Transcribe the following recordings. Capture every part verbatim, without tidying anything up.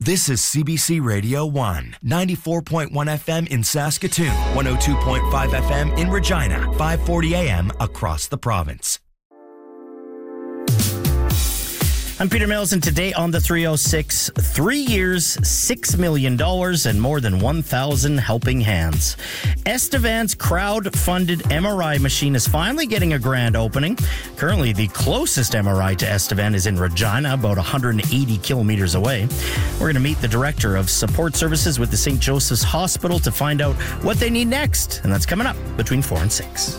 This is C B C Radio one, ninety-four point one F M in Saskatoon, one oh two point five F M in Regina, five forty A M across the province. I'm Peter Mills, and today on the three oh six, three years, six million dollars, and more than one thousand helping hands. Estevan's crowd-funded M R I machine is finally getting a grand opening. Currently, the closest M R I to Estevan is in Regina, about one hundred eighty kilometers away. We're going to meet the director of support services with the Saint Joseph's Hospital to find out what they need next, and that's coming up between four and six.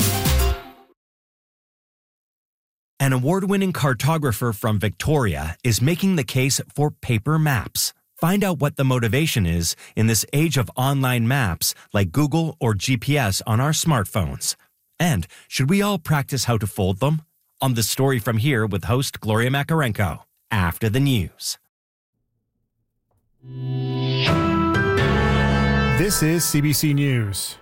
An award-winning cartographer from Victoria is making the case for paper maps. Find out what the motivation is in this age of online maps like Google or G P S on our smartphones. And should we all practice how to fold them? On The Story From Here with host Gloria Makarenko, after the news. This is C B C News.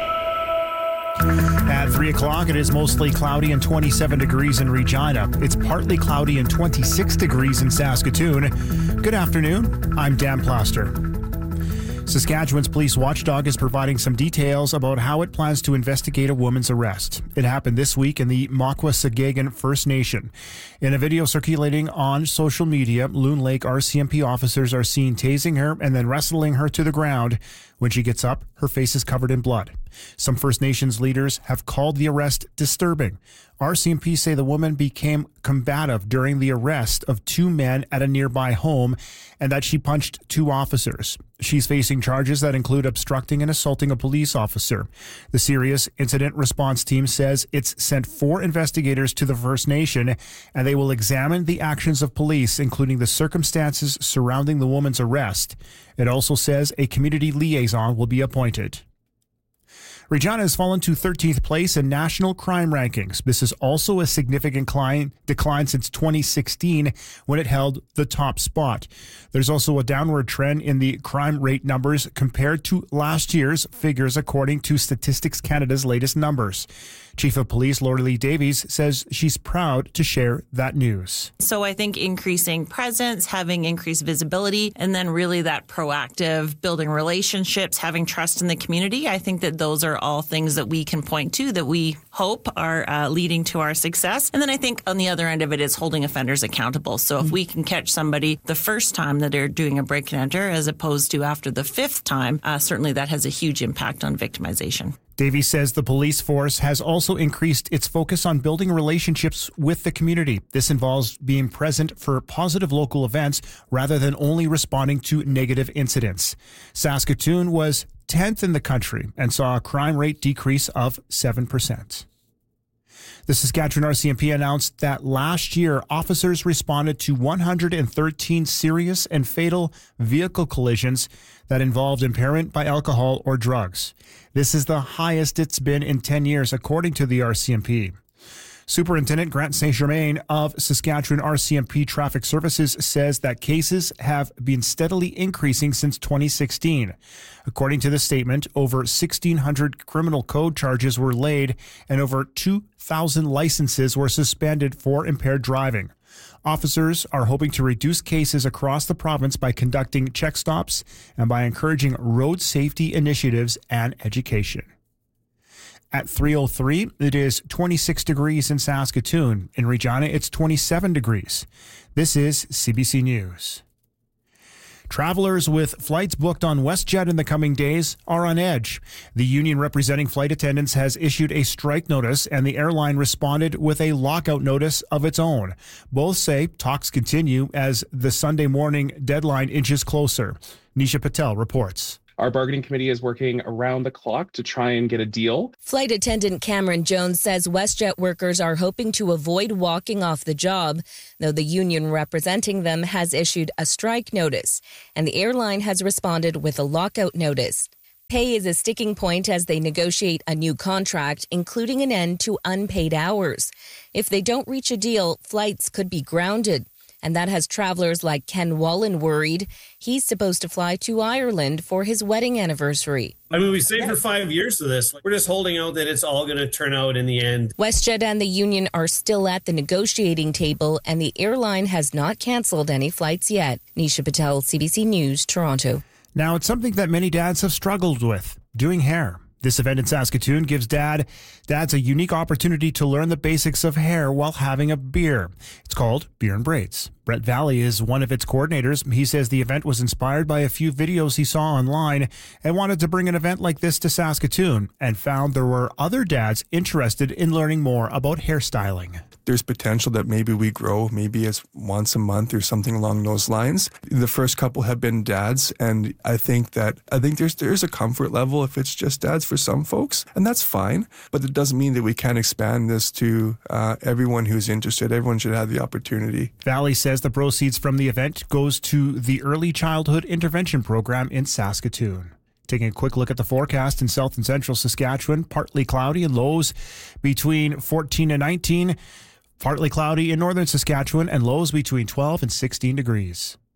At three o'clock, it is mostly cloudy and twenty-seven degrees in Regina. It's partly cloudy and twenty-six degrees in Saskatoon. Good afternoon. I'm Dan Plaster. Saskatchewan's police watchdog is providing some details about how it plans to investigate a woman's arrest. It happened this week in the Makwa-Sagagan First Nation. In a video circulating on social media, Loon Lake R C M P officers are seen tasing her and then wrestling her to the ground. When she gets up, her face is covered in blood. Some First Nations leaders have called the arrest disturbing. R C M P say the woman became combative during the arrest of two men at a nearby home and that she punched two officers. She's facing charges that include obstructing and assaulting a police officer. The Serious Incident Response Team says it's sent four investigators to the First Nation, and they will examine the actions of police, including the circumstances surrounding the woman's arrest. It also says a community liaison will be appointed. Regina has fallen to thirteenth place in national crime rankings. This is also a significant decline, decline since twenty sixteen, when it held the top spot. There's also a downward trend in the crime rate numbers compared to last year's figures, according to Statistics Canada's latest numbers. Chief of Police Lori Lee Davies says she's proud to share that news. So I think increasing presence, having increased visibility, and then really that proactive building relationships, having trust in the community, I think that those are all things that we can point to that we hope are uh, leading to our success. And then I think on the other end of it is holding offenders accountable. So if we can catch somebody the first time that they're doing a break and enter as opposed to after the fifth time, uh, certainly that has a huge impact on victimization. Davies says the police force has also increased its focus on building relationships with the community. This involves being present for positive local events rather than only responding to negative incidents. Saskatoon was tenth in the country and saw a crime rate decrease of seven percent. The Saskatchewan R C M P announced that last year, officers responded to one hundred thirteen serious and fatal vehicle collisions that involved impairment by alcohol or drugs. This is the highest it's been in ten years, according to the R C M P. Superintendent Grant Saint Germain of Saskatchewan R C M P Traffic Services says that cases have been steadily increasing since twenty sixteen. According to the statement, over sixteen hundred criminal code charges were laid and over two thousand licenses were suspended for impaired driving. Officers are hoping to reduce cases across the province by conducting check stops and by encouraging road safety initiatives and education. At three oh three, it is twenty-six degrees in Saskatoon. In Regina, it's twenty-seven degrees. This is C B C News. Travelers with flights booked on WestJet in the coming days are on edge. The union representing flight attendants has issued a strike notice, and the airline responded with a lockout notice of its own. Both say talks continue as the Sunday morning deadline inches closer. Nisha Patel reports. Our bargaining committee is working around the clock to try and get a deal. Flight attendant Cameron Jones says WestJet workers are hoping to avoid walking off the job, though the union representing them has issued a strike notice, and the airline has responded with a lockout notice. Pay is a sticking point as they negotiate a new contract, including an end to unpaid hours. If they don't reach a deal, flights could be grounded. And that has travelers like Ken Wallen worried. He's supposed to fly to Ireland for his wedding anniversary. I mean, we saved for five years for this. We're just holding out that it's all going to turn out in the end. WestJet and the union are still at the negotiating table, and the airline has not canceled any flights yet. Nisha Patel, C B C News, Toronto. Now, it's something that many dads have struggled with, doing hair. This event in Saskatoon gives dad dads a unique opportunity to learn the basics of hair while having a beer. It's called Beer and Braids. Brett Valley is one of its coordinators. He says the event was inspired by a few videos he saw online and wanted to bring an event like this to Saskatoon, and found there were other dads interested in learning more about hairstyling. There's potential that maybe we grow, maybe it's once a month or something along those lines. The first couple have been dads, and I think that I think there's there's a comfort level if it's just dads for some folks, and that's fine. But it doesn't mean that we can't expand this to uh, everyone who's interested. Everyone should have the opportunity. Valley says the proceeds from the event goes to the Early Childhood Intervention Program in Saskatoon. Taking a quick look at the forecast in south and central Saskatchewan, partly cloudy and lows between fourteen and nineteen. Partly cloudy in northern Saskatchewan and lows between twelve and sixteen degrees.